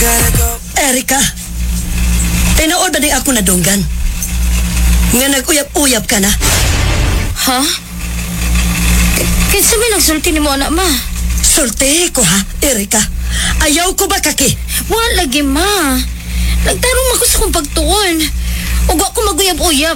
Erika, tinuod ba di ako nadunggan? Nga nag-uyap-uyap ka na? Ha? Kinsa may nagsulti ni mo, anak, ma? Sulti ko ha, Erika. Ayaw ko ba kaki? Wala lagi, ma. Nagtarong ako sa kong pagtuon. Ug ako maguyab-uyab.